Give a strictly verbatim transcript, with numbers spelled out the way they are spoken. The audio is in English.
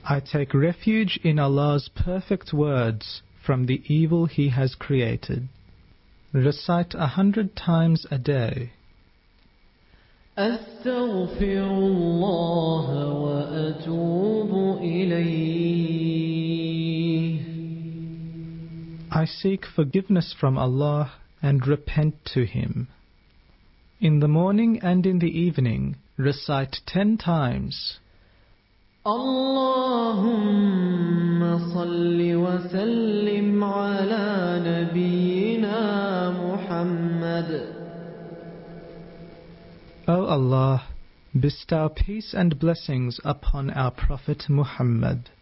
I take refuge in Allah's perfect words from the evil He has created. Recite a hundred times a day. Astaghfirullah wa atubu ilayh. I seek forgiveness from Allah and repent to Him. In the morning and in the evening, recite ten times. Allahumma salli wa sallim ala nabiyyina Muhammad. O Allah, bestow peace and blessings upon our Prophet Muhammad.